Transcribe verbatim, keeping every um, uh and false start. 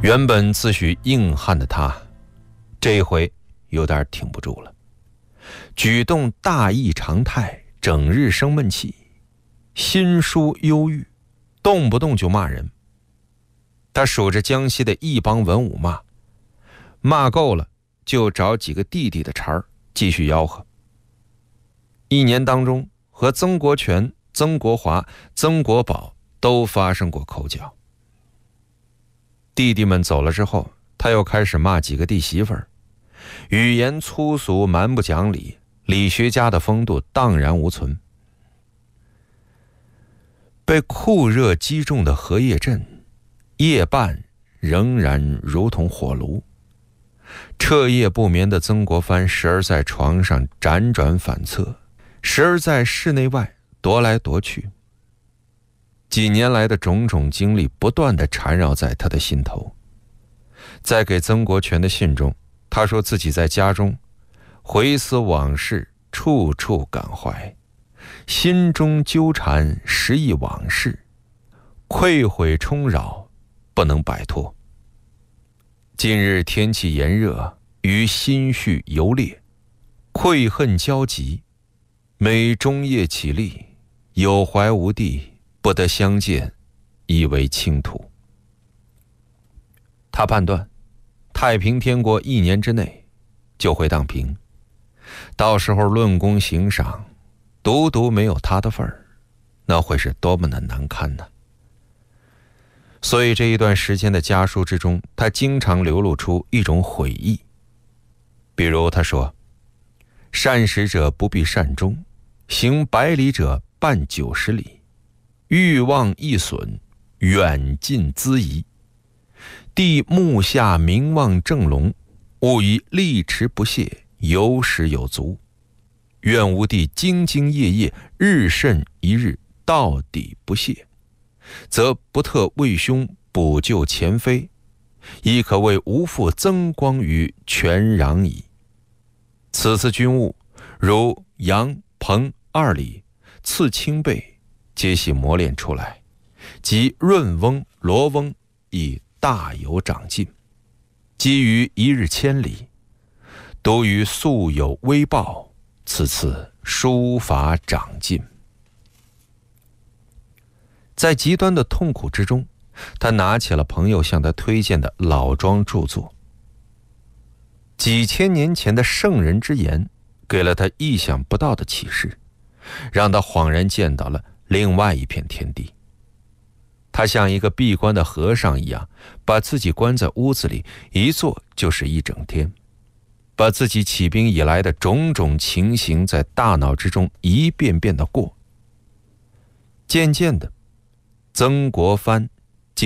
原本自诩硬汉的他，这回有点挺不住了，举动大异常态，整日生闷气，心疏忧郁，动不动就骂人。他数着江西的一帮文武骂，骂够了就找几个弟弟的茬儿继续吆喝。一年当中，和曾国荃、曾国华、曾国宝都发生过口角。弟弟们走了之后，他又开始骂几个弟媳妇儿，语言粗俗，蛮不讲理，理学家的风度荡然无存。被酷热击中的荷叶阵，夜半仍然如同火炉。彻夜不眠的曾国藩时而在床上辗转反侧，时而在室内外踱来踱去。几年来的种种经历不断地缠绕在他的心头。在给曾国荃的信中，他说自己在家中回思往事，处处感怀，心中纠缠时忆往事，愧悔冲扰，不能摆脱。近日天气炎热，于心绪游烈，愧恨交集，每终夜起立，有怀无地，不得相见，以为倾吐。他判断太平天国一年之内就会荡平，到时候论功行赏，独独没有他的份儿，那会是多么的难堪呢？所以这一段时间的家书之中，他经常流露出一种悔意。比如他说，善始者不必善终，行百里者半九十里，欲望易损，远近咨疑。弟目下名望正隆，务以力持不懈，有始有足。愿吾弟兢兢业业，日甚一日，到底不懈，则不特为兄补救前非，亦可为吾父增光于全壤矣。此次军务，如杨、彭二里次清辈，皆系磨练出来，及润翁、罗翁亦大有长进。基于一日千里，独于素有微报，此次书法长进。在极端的痛苦之中，他拿起了朋友向他推荐的老庄著作。几千年前的圣人之言，给了他意想不到的启示，让他恍然见到了另外一片天地。他像一个闭关的和尚一样，把自己关在屋子里，一坐就是一整天，把自己起兵以来的种种情形在大脑之中一遍遍的过。渐渐的，曾国藩